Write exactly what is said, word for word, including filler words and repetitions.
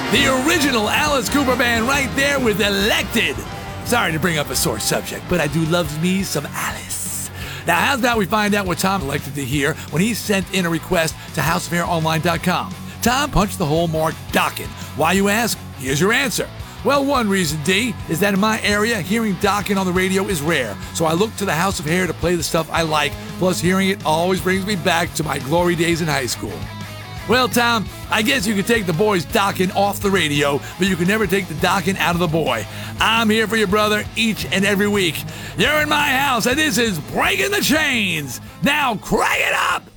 The original Alice Cooper Band right there with Elected. Sorry to bring up a sore subject, but I do love me some Alice. Now, how's about we find out what Tom elected to hear when he sent in a request to house of hair online dot com? Tom punched the hole marked Dokken. Why, you ask? Here's your answer. Well, one reason, D, is that in my area, hearing Dokken on the radio is rare, so I look to the House of Hair to play the stuff I like, plus hearing it always brings me back to my glory days in high school. Well, Tom, I guess you could take the boy's Dokken off the radio, but you can never take the Dokken out of the boy. I'm here for you, brother, each and every week. You're in my house, and this is Breaking the Chains. Now, crank it up!